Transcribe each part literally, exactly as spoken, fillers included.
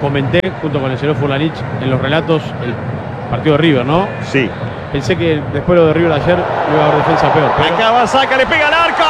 comenté junto con el señor Furlanich en los relatos el partido de River, ¿no? Sí. Pensé que después de lo de River ayer iba a haber defensa peor. Pero... Acá va, saca, le pega al arco.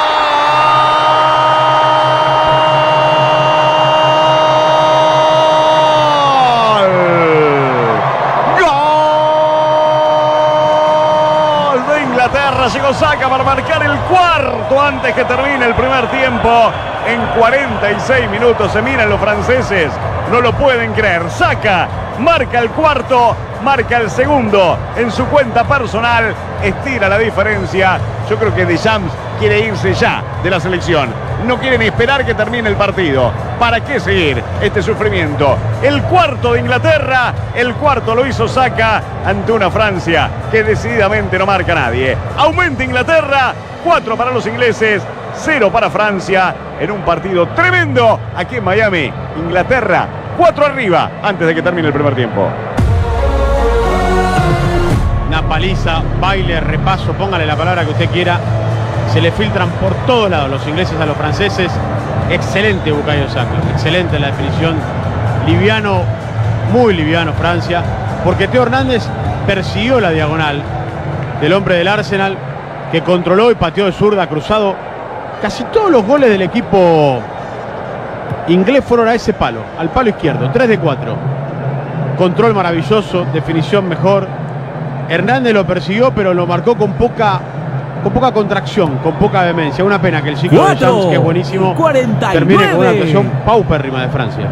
Llegó Saka para marcar el cuarto antes que termine el primer tiempo. En cuarenta y seis minutos se miran los franceses, no lo pueden creer. Saka marca el cuarto, marca el segundo en su cuenta personal, estira la diferencia. Yo creo que Deschamps quiere irse ya de la selección. No quieren esperar que termine el partido. ¿Para qué seguir este sufrimiento? El cuarto de Inglaterra, el cuarto lo hizo Saka ante una Francia que decididamente no marca a nadie. Aumenta Inglaterra, cuatro para los ingleses, cero para Francia, en un partido tremendo aquí en Miami. Inglaterra, cuatro arriba antes de que termine el primer tiempo. Una paliza, baile, repaso, póngale la palabra que usted quiera. Se le filtran por todos lados los ingleses a los franceses. Excelente Bukayo Saka, excelente la definición. Liviano, muy liviano Francia, porque Teo Hernández persiguió la diagonal del hombre del Arsenal, que controló y pateó de zurda, cruzado. Casi todos los goles del equipo inglés fueron a ese palo, al palo izquierdo, tres de cuatro. Control maravilloso, definición mejor. Hernández lo persiguió, pero lo marcó con poca... con poca contracción, con poca vehemencia. Una pena que el ciclo de Champs, que es buenísimo, termine con una actuación paupérrima de Francia.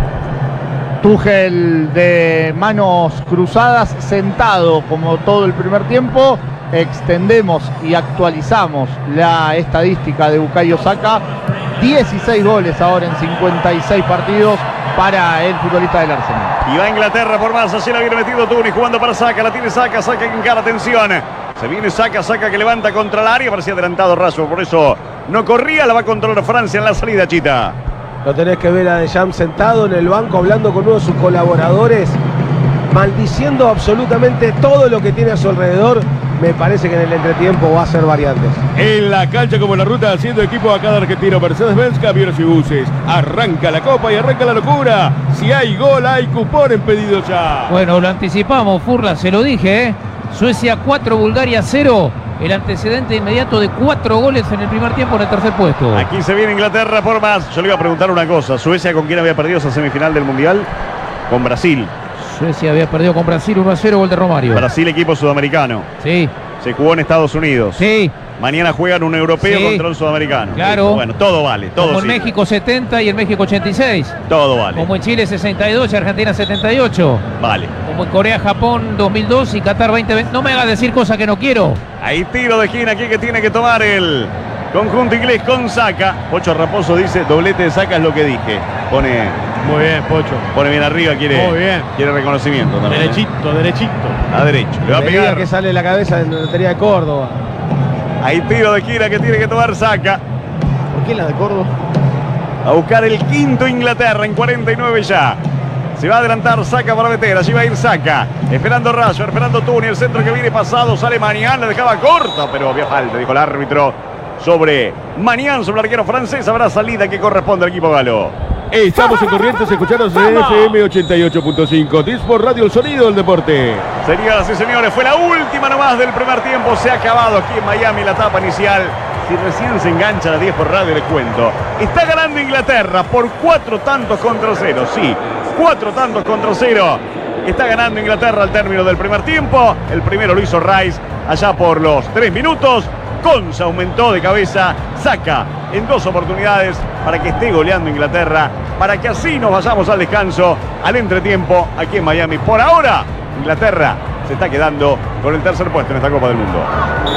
Tuchel de manos cruzadas, sentado como todo el primer tiempo. Extendemos y actualizamos la estadística de Bukayo Saka. dieciséis goles ahora en cincuenta y seis partidos para el futbolista del Arsenal. Y va Inglaterra por más. Así la viene metido Tuni, jugando para Saka. La tiene Saka, Saka que encara, atención. Se viene Saka, Saka que levanta contra el área. Parecía adelantado Rashford, por eso no corría. La va a controlar Francia en la salida, Chita. Lo tenés que ver a Deschamps sentado en el banco hablando con uno de sus colaboradores, maldiciendo absolutamente todo lo que tiene a su alrededor. Me parece que en el entretiempo va a ser variantes. En la cancha como en la ruta, haciendo equipo a cada argentino. Mercedes-Benz, camiones y buses. Arranca la copa y arranca la locura. Si hay gol, hay cupón en pedido ya. Bueno, lo anticipamos, Furla, se lo dije, ¿eh? Suecia cuatro, Bulgaria cero. El antecedente inmediato de cuatro goles en el primer tiempo en el tercer puesto. Aquí se viene Inglaterra por más. Yo le iba a preguntar una cosa. ¿Suecia con quién había perdido esa semifinal del Mundial? Con Brasil. Suecia había perdido con Brasil uno a cero, gol de Romario. Brasil, equipo sudamericano. Sí. Se jugó en Estados Unidos. Sí. Mañana juegan un europeo Sí. contra un sudamericano. Claro. Bueno, todo vale. Todo Como en sirve. México setenta y en México ochenta y seis. Todo vale. Como en Chile sesenta y dos y Argentina setenta y ocho. Vale. Como en Corea, Japón dos mil dos y Qatar veinte veinte. No me hagas decir cosas que no quiero. Ahí tiro de esquina aquí que tiene que tomar el conjunto inglés con Saka. Pocho Raposo dice, doblete de Saka es lo que dije. Pone, Muy bien, Pocho. pone bien arriba, quiere, Muy bien. quiere reconocimiento también. Derechito, derechito. A derecho. Le va a Medida pegar. que sale la cabeza de la Lotería de Córdoba. Ahí tiro de esquina que tiene que tomar Saka. ¿Por qué la de Córdoba? A buscar el quinto Inglaterra en cuarenta y nueve ya. Se va a adelantar Saka para meter. Allí va a ir Saka. Esperando Rashford, esperando Tuni. El centro que viene pasado. Sale Manián. Le dejaba corta, pero había falta, dijo el árbitro. Sobre Manián, sobre el arquero francés. Habrá salida que corresponde al equipo galo. Estamos en Corrientes, escucharos de F M ochenta y ocho punto cinco. Dispor Radio, el sonido del deporte. Señoras y señores, fue la última nomás del primer tiempo. Se ha acabado aquí en Miami la etapa inicial. Si recién se engancha a las diez por radio, les cuento. Está ganando Inglaterra por cuatro tantos contra cero. Sí, cuatro tantos contra cero. Está ganando Inglaterra al término del primer tiempo. El primero lo hizo Rice allá por los tres minutos. Konsa aumentó de cabeza. Saka en dos oportunidades para que esté goleando Inglaterra. Para que así nos vayamos al descanso, al entretiempo aquí en Miami. Por ahora, Inglaterra se está quedando con el tercer puesto en esta Copa del Mundo.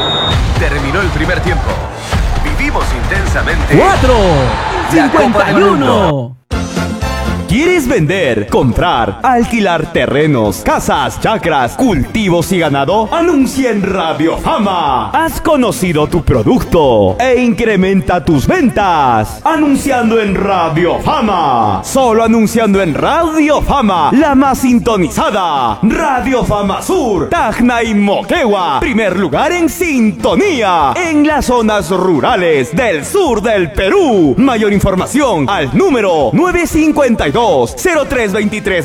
Terminó el primer tiempo. Vivimos intensamente. cuatro, La Copa cincuenta y del Mundo. uno. ¿Quieres vender, comprar, alquilar terrenos, casas, chacras, cultivos y ganado? Anuncia en Radio Fama. Has conocido tu producto e incrementa tus ventas. Anunciando en Radio Fama. Solo anunciando en Radio Fama, la más sintonizada. Radio Fama Sur, Tacna y Moquegua. Primer lugar en sintonía en las zonas rurales del sur del Perú. Mayor información al número nueve cinco dos, dos cero tres dos tres